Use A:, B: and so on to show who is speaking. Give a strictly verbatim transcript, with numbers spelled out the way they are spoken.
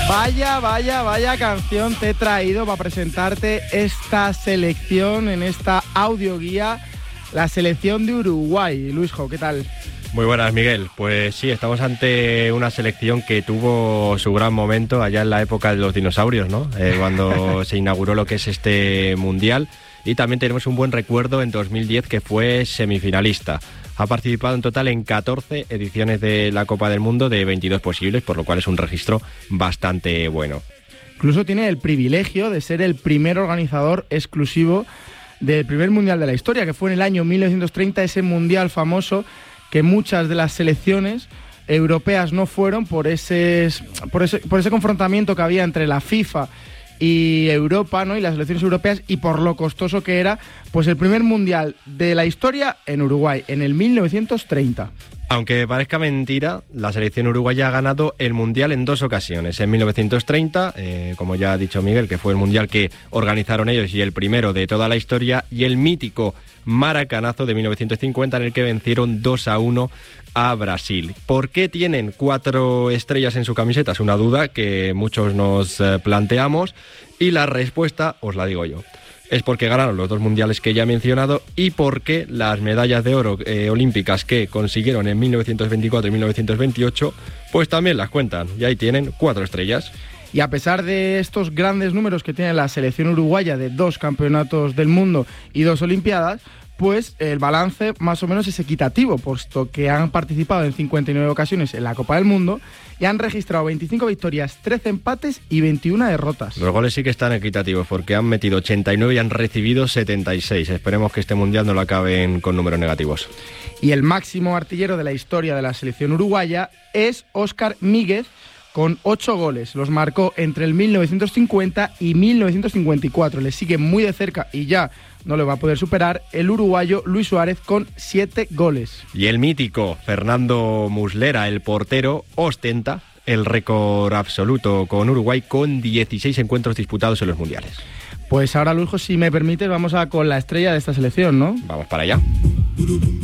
A: Vaya, vaya, vaya canción te he traído para presentarte esta selección en esta audioguía, la selección de Uruguay. Luisjo, ¿qué tal?
B: Muy buenas, Miguel. Pues sí, estamos ante una selección que tuvo su gran momento allá en la época de los dinosaurios, ¿no? Eh, cuando se inauguró lo que es este mundial. Y también tenemos un buen recuerdo en dos mil diez, que fue semifinalista. Ha participado en total en catorce ediciones de la Copa del Mundo de veintidós posibles, por lo cual es un registro bastante bueno.
A: Incluso tiene el privilegio de ser el primer organizador exclusivo del primer mundial de la historia, que fue en el año mil novecientos treinta, ese mundial famoso que muchas de las selecciones europeas no fueron por ese, por ese, por ese confrontamiento que había entre la FIFA y Europa, ¿no? Y las selecciones europeas, y por lo costoso que era, pues el primer mundial de la historia en Uruguay, en el mil novecientos treinta.
B: Aunque parezca mentira, la selección uruguaya ha ganado el mundial en dos ocasiones. En mil novecientos treinta, eh, como ya ha dicho Miguel, que fue el mundial que organizaron ellos y el primero de toda la historia, y el mítico Maracanazo de mil novecientos cincuenta, en el que vencieron dos a uno a Brasil. ¿Por qué tienen cuatro estrellas en su camiseta? Es una duda que muchos nos eh, planteamos, y la respuesta os la digo yo. Es porque ganaron los dos mundiales que ya he mencionado, y porque las medallas de oro eh, olímpicas que consiguieron en mil novecientos veinticuatro y mil novecientos veintiocho, pues también las cuentan, y ahí tienen cuatro estrellas.
A: Y a pesar de estos grandes números que tiene la selección uruguaya de dos campeonatos del mundo y dos olimpiadas, pues el balance más o menos es equitativo, puesto que han participado en cincuenta y nueve ocasiones en la Copa del Mundo y han registrado veinticinco victorias, trece empates y veintiuna derrotas.
B: Los goles sí que están equitativos, porque han metido ochenta y nueve y han recibido setenta y seis. Esperemos que este mundial no lo acaben con números negativos.
A: Y el máximo artillero de la historia de la selección uruguaya es Óscar Míguez, con ocho goles. Los marcó entre el mil novecientos cincuenta y mil novecientos cincuenta y cuatro. Le sigue muy de cerca, y ya no le va a poder superar, el uruguayo Luis Suárez con siete goles.
B: Y el mítico Fernando Muslera, el portero, ostenta el récord absoluto con Uruguay, con dieciséis encuentros disputados en los mundiales.
A: Pues ahora, Luis, si me permites, vamos a con la estrella de esta selección, ¿no?
B: Vamos para allá.